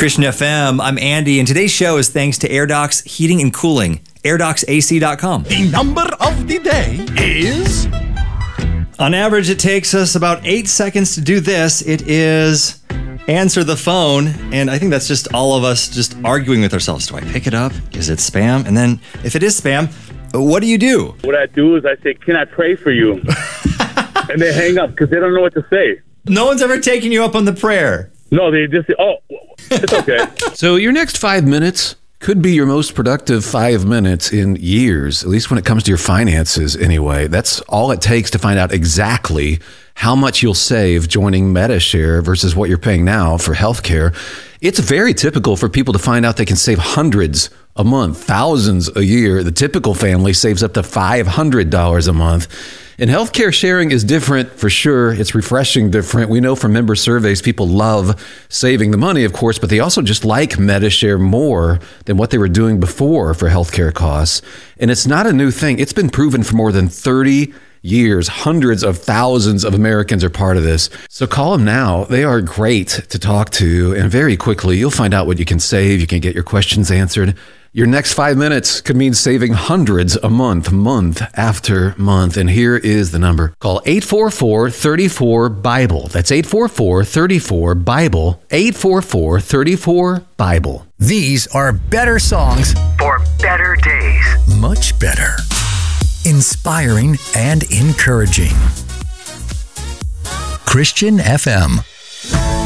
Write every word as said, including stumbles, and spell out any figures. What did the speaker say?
Christian F M. I'm Andy, and today's show is thanks to AirDocs Heating and Cooling. air docs A C dot com. The number of the day is... On average, it takes us about eight seconds to do this. It is answer the phone, and I think that's just all of us just arguing with ourselves. Do I pick it up? Is it spam? And then, if it is spam, what do you do? What I do is I say, can I pray for you? And they hang up because they don't know what to say. No one's ever taken you up on the prayer. No, they just say, oh, it's okay. So your next five minutes could be your most productive five minutes in years, at least when it comes to your finances anyway. That's all it takes to find out exactly how much you'll save joining Medi-Share versus what you're paying now for healthcare. It's very typical for people to find out they can save hundreds a month, thousands a year. The typical family saves up to five hundred dollars a month. And healthcare sharing is different for sure. It's refreshing different. We know from member surveys, people love saving the money, of course, but they also just like Medi-Share more than what they were doing before for healthcare costs. And it's not a new thing. It's been proven for more than thirty years. Hundreds of thousands of Americans are part of this. So call them now. They are great to talk to. And very quickly, you'll find out what you can save. You can get your questions answered. Your next five minutes could mean saving hundreds a month, month after month. And here is the number. Call eight four four, three four, BIBLE. That's eight four four, three four, BIBLE. eight four four, three four, BIBLE. These are better songs for better days. Much better. Inspiring and encouraging. Christian F M.